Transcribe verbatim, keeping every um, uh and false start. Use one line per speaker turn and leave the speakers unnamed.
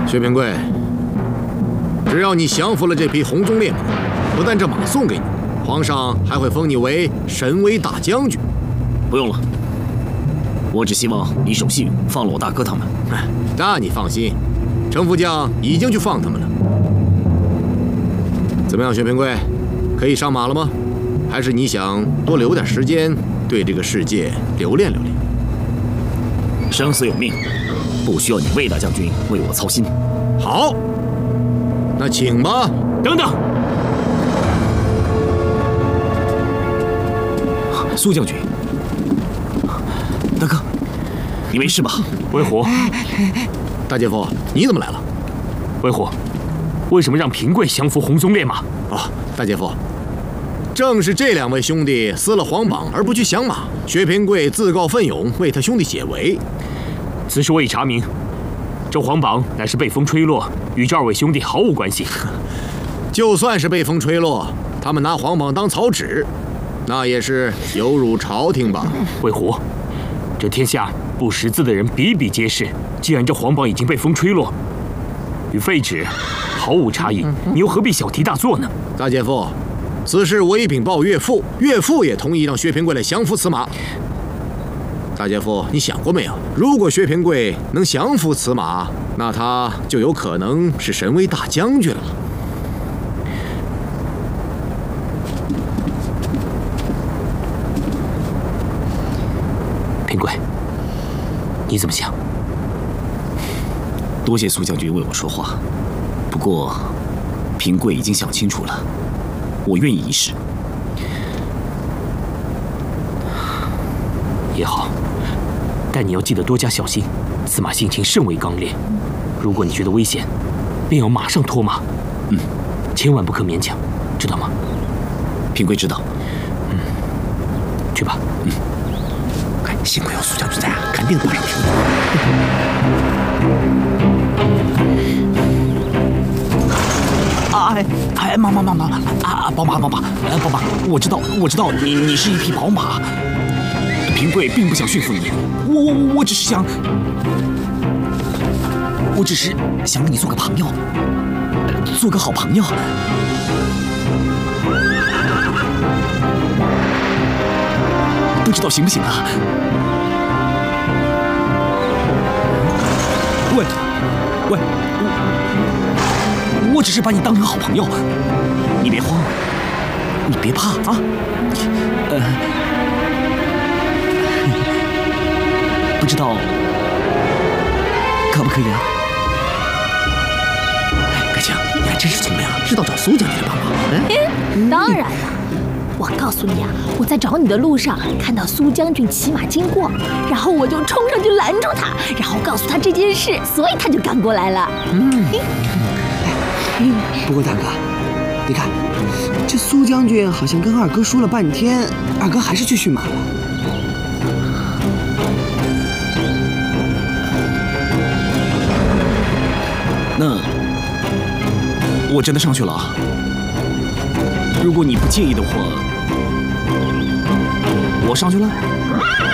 薛平贵，只要你降服了这匹红鬃烈马，不但这马送给你，皇上还会封你为神威大将军。
不用了，我只希望你守信，放了我大哥他们。
那你放心，程副将已经去放他们了。怎么样，薛平贵，可以上马了吗？还是你想多留点时间，对这个世界留恋留恋？
生死有命，不需要你魏大将军为我操心。
好，那请吧。
等等，苏将军，大哥，你没事吧？
魏虎，
大姐夫，你怎么来了？
魏虎，为什么让平贵降服红鬃烈马？
哦，大姐夫，正是这两位兄弟撕了皇榜而不去降马，薛平贵自告奋勇为他兄弟解围。
此事我已查明，这皇榜乃是被风吹落，与这二位兄弟毫无关系。
就算是被风吹落，他们拿皇榜当草纸，那也是有辱朝廷吧？
魏虎，这天下不识字的人比比皆是，既然这皇榜已经被风吹落，与废纸毫无差异，你又何必小题大做呢？
大姐夫，此事我已禀报岳父，岳父也同意让薛平贵来降服此马。大姐夫，你想过没有？如果薛平贵能降服此马，那他就有可能是神威大将军了。
平贵，你怎么想？
多谢苏将军为我说话，不过平贵已经想清楚了，我愿意一试。
也好，但你要记得多加小心，此马性情甚为刚烈，如果你觉得危险，便要马上脱马。
嗯，
千万不可勉强，知道吗？
平贵知道。
嗯，去吧。
嗯，
哎，幸亏有苏将军在啊，肯定不让平贵。哎哎，妈妈妈妈啊，宝马宝马，呃，宝马，我知道我知道，你你是一匹宝马。平贵并不想驯服你，我我我只是想，我只是想跟你做个朋友，做个好朋友。不知道行不行啊？喂喂，我我只是把你当成好朋友，你别慌，你别怕啊。呃。不知道可不可以啊？盖青，你还真是聪明啊，知道找苏将军来帮忙。
嗯，当然了。我告诉你啊，我在找你的路上看到苏将军骑马经过，然后我就冲上去拦住他，然后告诉他这件事，所以他就赶过来了。
嗯。嗯不过大哥，你看，这苏将军好像跟二哥说了半天，二哥还是去驯马了。
那我真的上去了啊！如果你不介意的话，我上去了。